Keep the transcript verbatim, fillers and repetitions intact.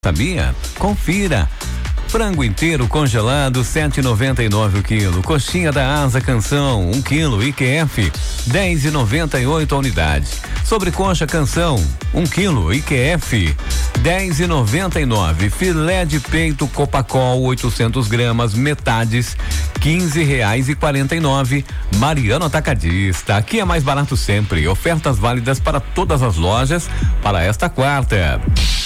Sabia? Confira. Frango inteiro congelado, sete e noventa e nove o quilo. Coxinha da Asa Canção, um quilo. I Q F, dez e noventa e oito a unidade. Sobrecoxa Canção, um quilo. I Q F, dez e noventa e nove. Filé de peito Copacol, oitocentos gramas, metades, quinze reais e quarenta e nove. Mariano Atacadista, aqui é mais barato sempre. Ofertas válidas para todas as lojas para esta quarta.